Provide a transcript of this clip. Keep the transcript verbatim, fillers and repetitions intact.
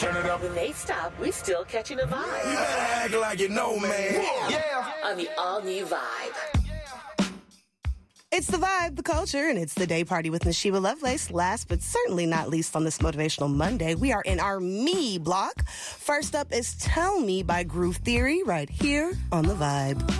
When they stop, we still catching a vibe. You better act like you know, man. Yeah. On the all-new Vibe. It's the vibe, the culture, and it's the day party with Nashiba Lovelace. Last but certainly not least on this Motivational Monday, we are in our Me block. First up is Tell Me by Groove Theory right here on the Vibe.